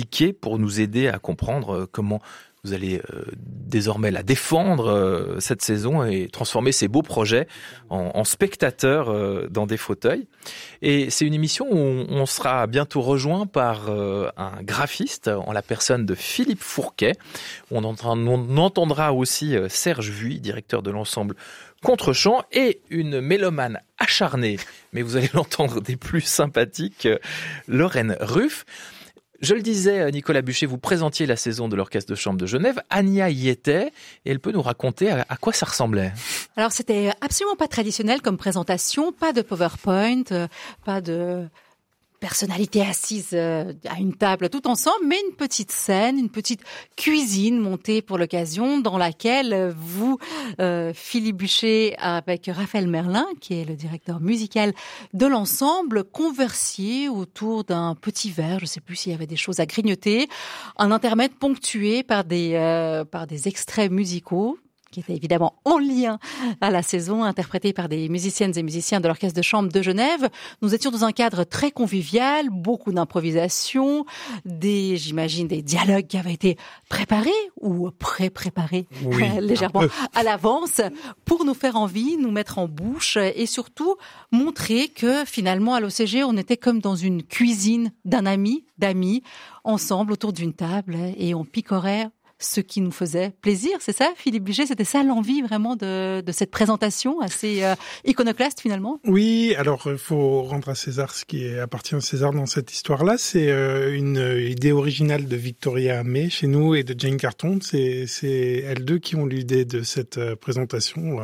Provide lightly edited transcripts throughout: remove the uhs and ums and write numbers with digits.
expliquer pour nous aider à comprendre comment vous allez désormais la défendre cette saison et transformer ces beaux projets en spectateurs dans des fauteuils. Et c'est une émission où on sera bientôt rejoint par un graphiste en la personne de Philippe Fourquet. On entendra aussi Serge Vuy, directeur de l'ensemble Contre-champ, et une mélomane acharnée, mais vous allez l'entendre des plus sympathiques, Lorraine Ruff. Je le disais, Nicolas Buchet, vous présentiez la saison de l'Orchestre de Chambre de Genève. Ania y était et elle peut nous raconter à quoi ça ressemblait. Alors, c'était absolument pas traditionnel comme présentation, pas de PowerPoint, pas de personnalité assise à une table tout ensemble, mais une petite scène, une petite cuisine montée pour l'occasion dans laquelle vous, Philippe Buchet, avec Raphaël Merlin, qui est le directeur musical de l'ensemble, conversiez autour d'un petit verre, je ne sais plus s'il y avait des choses à grignoter, un intermède ponctué par des extraits musicaux qui était évidemment en lien à la saison, interprétée par des musiciennes et musiciens de l'Orchestre de Chambre de Genève. Nous étions dans un cadre très convivial, beaucoup d'improvisation, j'imagine, des dialogues qui avaient été préparés ou pré-préparés légèrement à l'avance pour nous faire envie, nous mettre en bouche et surtout montrer que finalement à l'OCG, on était comme dans une cuisine d'amis, ensemble autour d'une table et on picorait ce qui nous faisait plaisir, c'est ça, Philippe Buchet? C'était ça l'envie vraiment de cette présentation assez iconoclaste finalement? Oui, alors il faut rendre à César ce qui appartient à César dans cette histoire-là. C'est une idée originale de Victoria May chez nous et de Jane Carton. C'est elles deux qui ont l'idée de cette présentation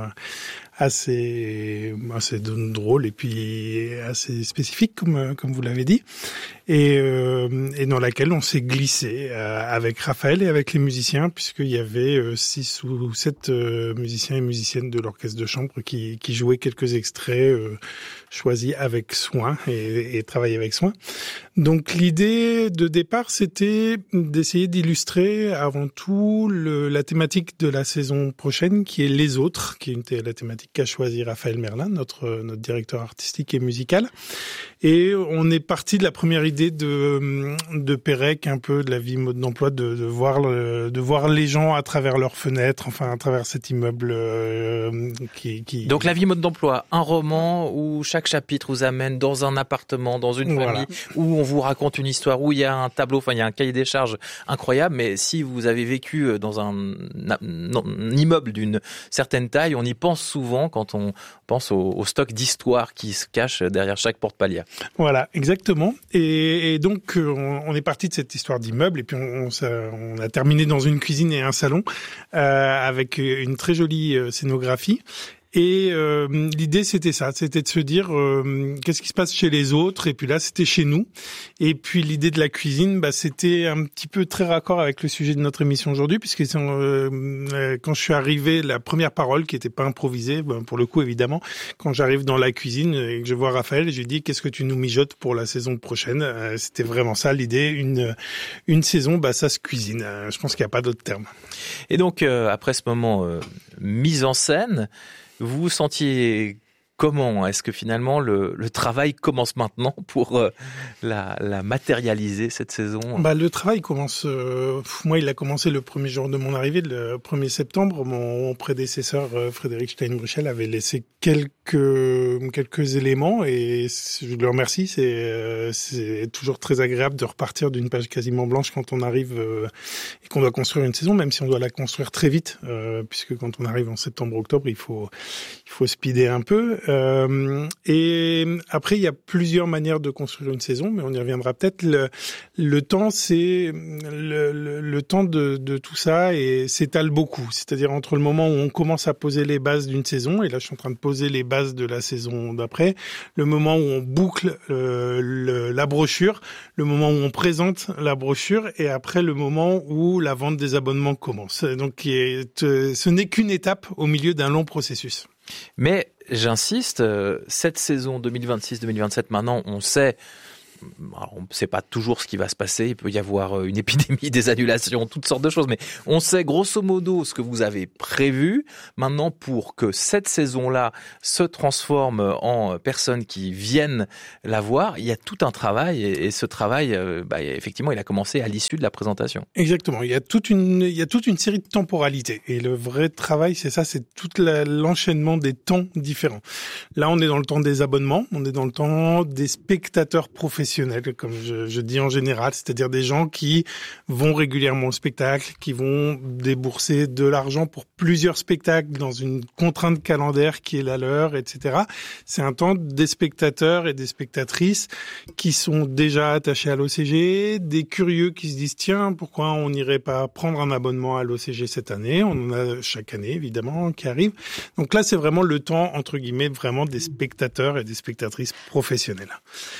assez drôle et puis assez spécifique comme vous l'avez dit et dans laquelle on s'est glissé avec Raphaël et avec les musiciens puisqu'il y avait 6 ou 7 musiciens et musiciennes de l'orchestre de chambre qui jouaient quelques extraits choisis avec soin et travaillés avec soin. Donc l'idée de départ c'était d'essayer d'illustrer avant tout la thématique de la saison prochaine qui est les autres, qui était la thématique qu'a choisi Raphaël Merlin, notre directeur artistique et musical. Et on est parti de la première idée de Pérec, un peu de la vie mode d'emploi, de voir les gens à travers leurs fenêtres, enfin à travers cet immeuble qui. Donc la vie mode d'emploi, un roman où chaque chapitre vous amène dans un appartement, dans une famille, où on vous raconte une histoire, où il y a un tableau, enfin il y a un cahier des charges incroyable. Mais si vous avez vécu dans un immeuble d'une certaine taille, on y pense souvent quand on pense au stock d'histoires qui se cache derrière chaque porte-palier. Voilà, exactement. Et donc, on est parti de cette histoire d'immeuble et puis on a terminé dans une cuisine et un salon avec une très jolie scénographie. Et l'idée c'était ça, c'était de se dire qu'est-ce qui se passe chez les autres, et puis là c'était chez nous. Et puis l'idée de la cuisine, c'était un petit peu très raccord avec le sujet de notre émission aujourd'hui, puisque quand je suis arrivé, la première parole qui était pas improvisée, pour le coup évidemment, quand j'arrive dans la cuisine et que je vois Raphaël, je lui dis qu'est-ce que tu nous mijotes pour la saison prochaine. C'était vraiment ça l'idée, une saison, ça se cuisine. Je pense qu'il n'y a pas d'autre terme. Et donc après ce moment mise en scène, vous vous sentiez comment? Est-ce que finalement le travail commence maintenant pour la matérialiser cette saison? Le travail commence, moi il a commencé le premier jour de mon arrivée, le 1er septembre. Mon prédécesseur Frédéric Steinbruchel avait laissé quelques éléments et je le remercie. C'est toujours très agréable de repartir d'une page quasiment blanche quand on arrive et qu'on doit construire une saison, même si on doit la construire très vite, puisque quand on arrive en septembre-octobre, il faut speeder un peu. Et après, il y a plusieurs manières de construire une saison, mais on y reviendra peut-être. Le temps, c'est le temps de tout ça et s'étale beaucoup. C'est-à-dire entre le moment où on commence à poser les bases d'une saison, et là je suis en train de poser les bases de la saison d'après, le moment où on boucle la brochure, le moment où on présente la brochure, et après le moment où la vente des abonnements commence. Donc ce n'est qu'une étape au milieu d'un long processus. Mais j'insiste, cette saison 2026-2027, maintenant, on sait alors on ne sait pas toujours ce qui va se passer, il peut y avoir une épidémie, des annulations, toutes sortes de choses, mais on sait grosso modo ce que vous avez prévu. Maintenant, pour que cette saison-là se transforme en personnes qui viennent la voir, il y a tout un travail, et ce travail, effectivement, il a commencé à l'issue de la présentation. Exactement, il y a toute une série de temporalités, et le vrai travail, c'est ça, c'est tout l'enchaînement des temps différents. Là, on est dans le temps des abonnements, on est dans le temps des spectateurs professionnels, comme je dis en général, c'est-à-dire des gens qui vont régulièrement au spectacle, qui vont débourser de l'argent pour plusieurs spectacles dans une contrainte calendaire qui est la leur, etc. C'est un temps des spectateurs et des spectatrices qui sont déjà attachés à l'OCG, des curieux qui se disent tiens, pourquoi on n'irait pas prendre un abonnement à l'OCG cette année? On en a chaque année évidemment qui arrive. Donc là, c'est vraiment le temps entre guillemets vraiment des spectateurs et des spectatrices professionnelles.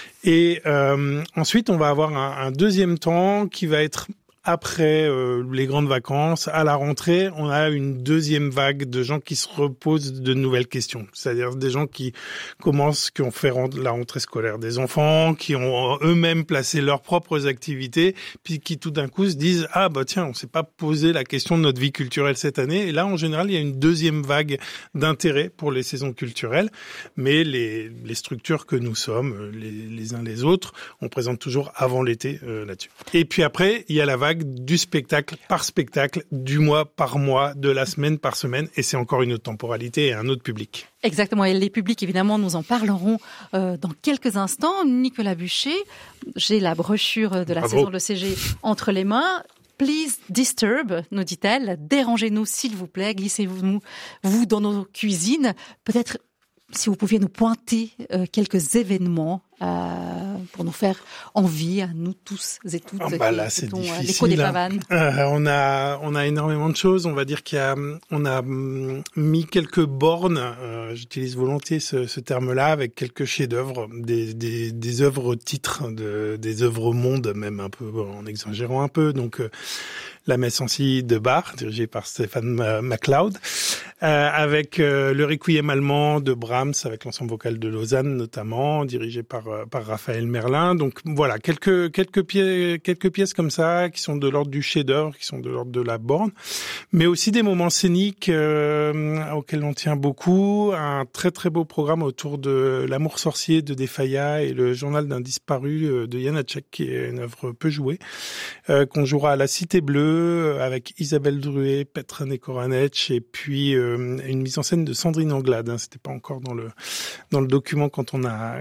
Et ensuite, on va avoir un deuxième temps qui va être après les grandes vacances, à la rentrée, on a une deuxième vague de gens qui se reposent de nouvelles questions. C'est-à-dire des gens qui ont fait la rentrée scolaire des enfants, qui ont eux-mêmes placé leurs propres activités, puis qui tout d'un coup se disent « Ah bah tiens, on s'est pas posé la question de notre vie culturelle cette année ». Et là, en général, il y a une deuxième vague d'intérêt pour les saisons culturelles. Mais les structures que nous sommes, les uns les autres, on présente toujours avant l'été là-dessus. Et puis après, il y a la vague du spectacle par spectacle, du mois par mois, de la semaine par semaine, et c'est encore une autre temporalité et un autre public. Exactement, et les publics, évidemment, nous en parlerons dans quelques instants. Nicolas Buchet, j'ai la brochure de la saison de l'OCG entre les mains. Please disturb, nous dit-elle, dérangez-nous s'il vous plaît, glissez-vous dans nos cuisines. Peut-être si vous pouviez nous pointer quelques événements pour nous faire envie à nous tous et toutes là, c'est difficile. L'écho des pavanes. On a énormément de choses. On va dire on a mis quelques bornes. J'utilise volontiers ce terme-là avec quelques chefs-d'œuvre, des œuvres titres, des œuvres mondes, même un peu en exagérant un peu. Donc la Messe en si de Bach, dirigée par Stephen MacLeod, avec le Requiem allemand de Brahms, avec l'ensemble vocal de Lausanne notamment, dirigé par Raphaël Merlin. Donc voilà, quelques pièces comme ça qui sont de l'ordre du chef-d'œuvre, qui sont de l'ordre de la borne, mais aussi des moments scéniques auxquels on tient beaucoup. Un très très beau programme autour de L'Amour sorcier de De Falla et le Journal d'un disparu de Janacek, qui est une œuvre peu jouée, qu'on jouera à la Cité Bleue avec Isabelle Druet, Petr Nekoranec et puis une mise en scène de Sandrine Anglade. C'était pas encore dans le document quand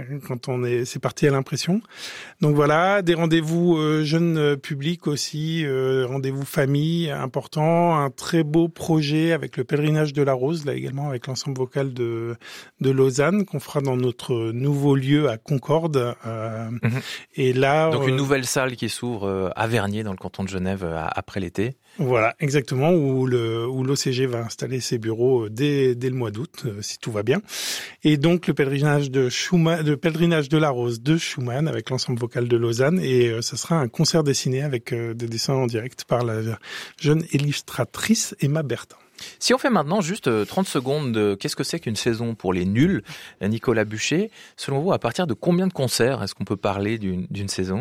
c'est parti à l'impression. Donc voilà, des rendez-vous jeunes publics aussi, rendez-vous famille importants, un très beau projet avec le Pèlerinage de la Rose, là également avec l'ensemble vocal de Lausanne, qu'on fera dans notre nouveau lieu à Concorde. Et là, donc une nouvelle salle qui s'ouvre à Vernier dans le canton de Genève après l'été. Voilà, exactement, où l'OCG va installer ses bureaux dès le mois d'août, si tout va bien. Et donc le pèlerinage de la Rose de Schumann avec l'ensemble vocal de Lausanne, et ça sera un concert dessiné avec des dessins en direct par la jeune illustratrice Emma Bertin. Si on fait maintenant juste 30 secondes de qu'est-ce que c'est qu'une saison pour les nuls, Nicolas Buchet, selon vous, à partir de combien de concerts est-ce qu'on peut parler d'une saison ?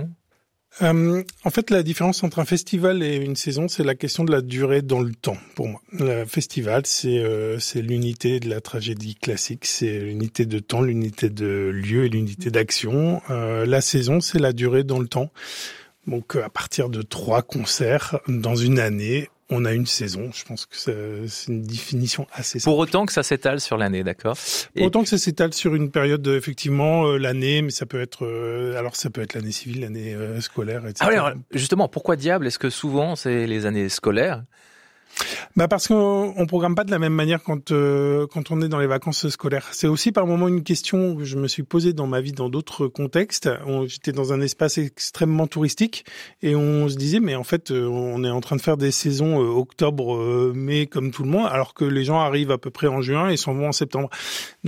En fait, la différence entre un festival et une saison, c'est la question de la durée dans le temps, pour moi. Le festival, c'est l'unité de la tragédie classique, c'est l'unité de temps, l'unité de lieu et l'unité d'action. La saison, c'est la durée dans le temps. Donc, à partir de 3 concerts dans une année, on a une saison. Je pense que c'est une définition assez simple. Pour autant que ça s'étale sur l'année, d'accord ? Pour autant que ça s'étale sur une période, effectivement, l'année, mais ça peut être l'année civile, l'année scolaire, etc. Ah oui, alors, justement, pourquoi diable est-ce que souvent c'est les années scolaires ? Parce qu'on programme pas de la même manière quand on est dans les vacances scolaires. C'est aussi par moment une question que je me suis posée dans ma vie dans d'autres contextes. J'étais dans un espace extrêmement touristique et on se disait mais en fait on est en train de faire des saisons octobre, mai comme tout le monde, alors que les gens arrivent à peu près en juin et s'en vont en septembre. Donc ça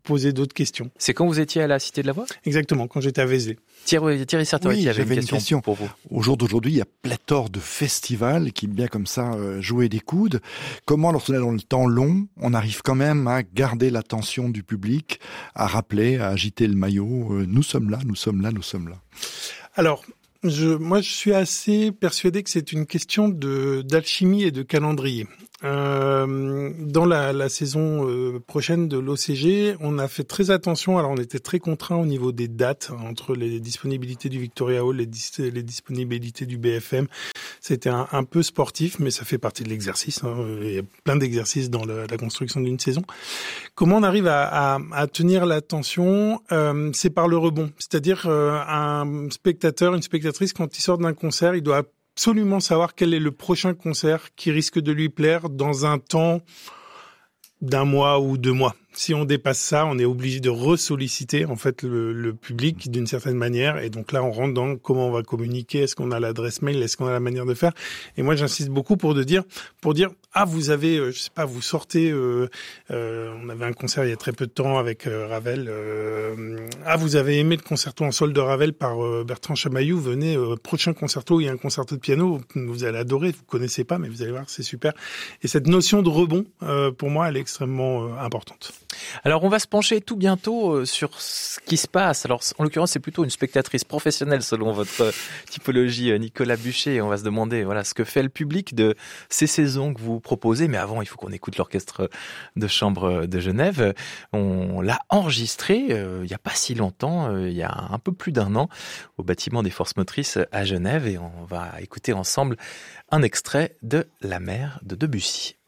poser d'autres questions. C'est quand vous étiez à la Cité de la Voix ? Exactement, quand j'étais à Vézelay. Thierry Sartori, Oui, avait j'avais une question pour vous. Au jour d'aujourd'hui, il y a pléthore de festivals qui, bien comme ça, jouer des coudes. Comment, lorsqu'on est dans le temps long, on arrive quand même à garder l'attention du public, à rappeler, à agiter le maillot, nous sommes là, nous sommes là, nous sommes là. Alors, moi, je suis assez persuadé que c'est une question d'alchimie et de calendrier. Dans la saison prochaine de l'OCG, on a fait très attention. Alors, on était très contraints au niveau des dates entre les disponibilités du Victoria Hall, les disponibilités du BFM. C'était un peu sportif, mais ça fait partie de l'exercice. Il y a plein d'exercices dans la construction d'une saison. Comment on arrive à tenir l'attention ? C'est par le rebond. C'est-à-dire un spectateur, une spectatrice, quand il sort d'un concert, il doit absolument savoir quel est le prochain concert qui risque de lui plaire dans un temps d'1 mois ou 2 mois. Si on dépasse ça, on est obligé de ressolliciter en fait le public d'une certaine manière. Et donc là, on rentre dans comment on va communiquer. Est-ce qu'on a l'adresse mail ? Est-ce qu'on a la manière de faire ? Et moi, j'insiste beaucoup pour dire vous avez, je sais pas, vous sortez. On avait un concert il y a très peu de temps avec Ravel. Vous avez aimé le concerto en sol de Ravel par Bertrand Chamaillou. Venez, prochain concerto, il y a un concerto de piano. Vous allez adorer. Vous connaissez pas, mais vous allez voir, c'est super. Et cette notion de rebond, pour moi, elle est extrêmement importante. Alors, on va se pencher tout bientôt sur ce qui se passe. Alors, en l'occurrence, c'est plutôt une spectatrice professionnelle selon votre typologie, Nicolas Buchet. Et on va se demander, voilà, ce que fait le public de ces saisons que vous proposez. Mais avant, il faut qu'on écoute l'orchestre de chambre de Genève. On l'a enregistré il n'y a pas si longtemps, il y a un peu plus d'1 an, au bâtiment des Forces Motrices à Genève. Et on va écouter ensemble un extrait de La mer de Debussy.